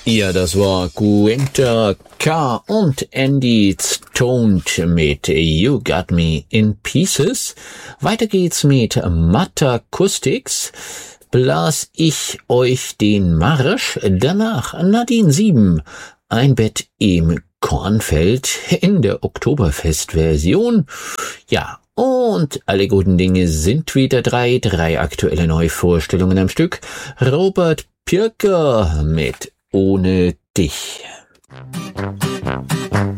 Ja, das war Gwynter K. und Andy Stoned mit You Got Me in Pieces. Weiter geht's mit Matakustics. Blas ich euch den Marsch. Danach Nadine 7. Ein Bett im Kornfeld in der Oktoberfest-Version. Ja, und alle guten Dinge sind wieder drei aktuelle Neuvorstellungen am Stück. Robert Pirker mit Ohne dich.